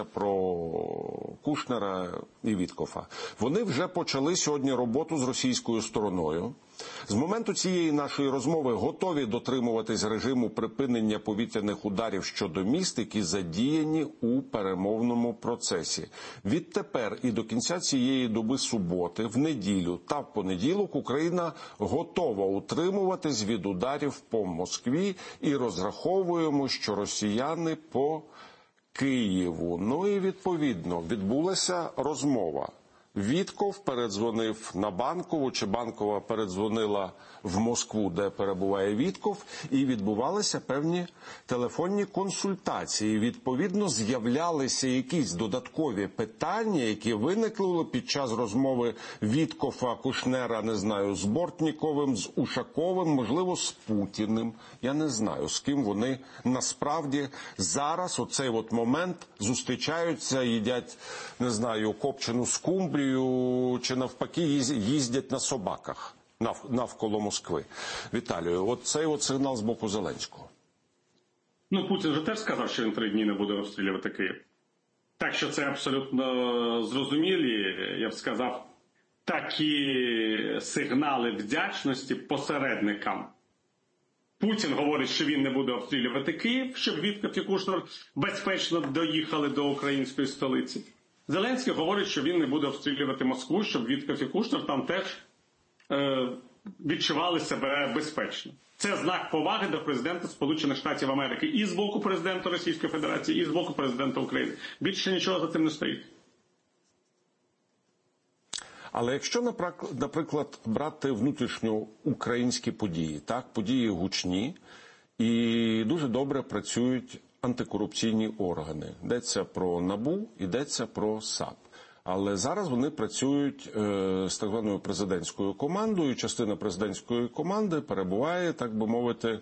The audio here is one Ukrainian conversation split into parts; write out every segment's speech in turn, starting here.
про Кушнера і Віткофа. Вони вже почали сьогодні роботу з російською стороною. З моменту цієї нашої розмови готові дотримуватись режиму припинення повітряних ударів щодо міст, які задіяні у перемовному процесі. Відтепер і до кінця цієї доби суботи, в неділю та в понеділок Україна готова утримуватись від ударів по Москві і розраховуємо, що росіяни по Києву. Ну і відповідно відбулася розмова. Вітков передзвонив на Банкову, чи Банкова передзвонила в Москву, де перебуває Вітков, і відбувалися певні телефонні консультації. Відповідно, з'являлися якісь додаткові питання, які виникли під час розмови Віткова, Кушнера, не знаю, з Бортніковим, з Ушаковим, можливо, з Путіним. Я не знаю, з ким вони насправді зараз, оцей от момент, зустрічаються, їдять, не знаю, копчену скумбрію, чи навпаки їздять на собаках навколо Москви. Віталію, от цей от сигнал з боку Зеленського. Ну, Путін же теж сказав, що він 3 дні не буде обстрілювати Київ. Так що це абсолютно зрозумілі, я б сказав, такі сигнали вдячності посередникам. Путін говорить, що він не буде обстрілювати Київ, щоб Вітков і Кушнер безпечно доїхали до української столиці. Зеленський говорить, що він не буде обстрілювати Москву, щоб Вітков і Кушнер там теж відчували себе безпечно. Це знак поваги до президента Сполучених Штатів Америки і з боку президента Російської Федерації, і з боку президента України. Більше нічого за цим не стоїть. Але якщо, наприклад, брати внутрішньоукраїнські події, так, події гучні і дуже добре працюють антикорупційні органи. Йдеться про НАБУ, йдеться про САП. Але зараз вони працюють з так званою президентською командою, і частина президентської команди перебуває, так би мовити,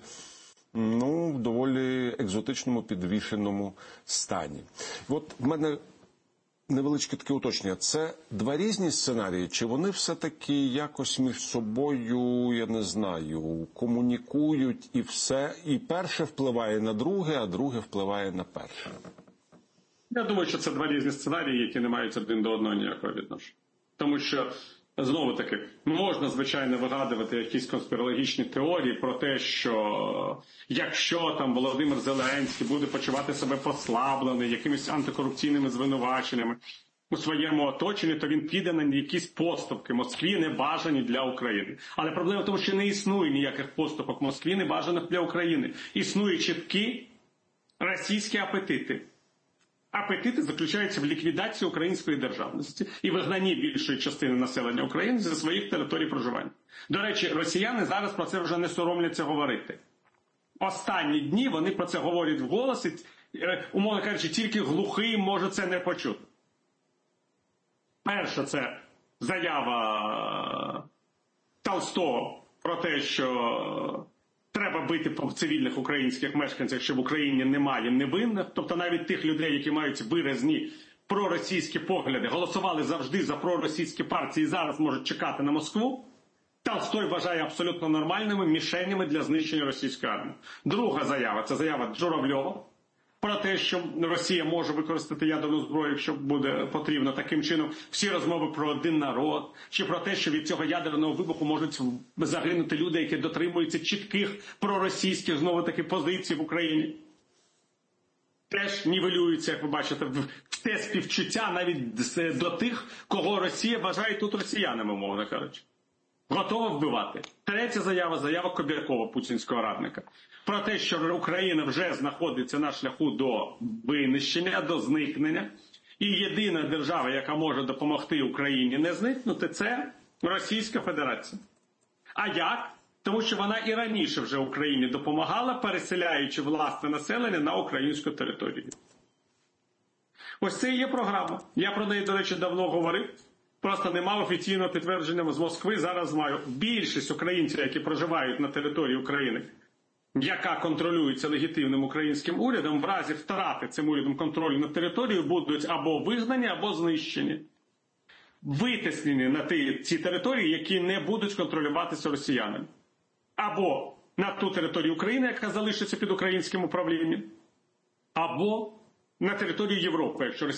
в доволі екзотичному, підвішеному стані. От в мене невеличке таке уточнення. Це два різні сценарії, чи вони все-таки якось між собою, я не знаю, комунікують і все, і перше впливає на друге, а друге впливає на перше? Я думаю, що це два різні сценарії, які не мають один до одного ніякого відношення. Тому що, знову-таки, можна, звичайно, вигадувати якісь конспірологічні теорії про те, що якщо там Володимир Зеленський буде почувати себе послаблений якимись антикорупційними звинуваченнями у своєму оточенні, то він піде на якісь поступки Москві, небажані для України. Але проблема в тому, що не існує ніяких поступок Москві, небажаних для України. Існують чіткі російські апетити. Апетити заключаються в ліквідації української державності і вигнанні більшої частини населення України зі своїх територій проживання. До речі, росіяни зараз про це вже не соромляться говорити. Останні дні вони про це говорять вголос, і, умовно кажучи, тільки глухий може це не почути. Перше, це заява Толстого про те, що треба бити по цивільних українських мешканцях, що в Україні немає невинних. Тобто навіть тих людей, які мають виразні проросійські погляди, голосували завжди за проросійські партії і зараз можуть чекати на Москву. Толстой вважає абсолютно нормальними мішенями для знищення російської армії. Друга заява – це заява Джуравльова про те, що Росія може використати ядерну зброю, якщо буде потрібно. Таким чином, всі розмови про один народ, чи про те, що від цього ядерного вибуху можуть загинути люди, які дотримуються чітких проросійських, знову-таки, позицій в Україні, теж нівелюються, як ви бачите, в те співчуття навіть до тих, кого Росія вважає тут росіянами, умовно кажучи. Готова вбивати. Третя заява Кобякова, путінського радника, про те, що Україна вже знаходиться на шляху до винищення, до зникнення. І єдина держава, яка може допомогти Україні не зникнути, це Російська Федерація. А як? Тому що вона і раніше вже Україні допомагала, переселяючи власне населення на українську територію. Ось це і є програма. Я про неї, до речі, давно говорив. Просто не мав офіційного підтвердження з Москви. Зараз маю. Більшість українців, які проживають на території України, яка контролюється легітимним українським урядом, в разі втрати цим урядом контролю над територією будуть або вигнані, або знищені. Витіснені на ті території, які не будуть контролюватися росіянами. Або на ту територію України, яка залишиться під українським управлінням, або на територію Європи, якщо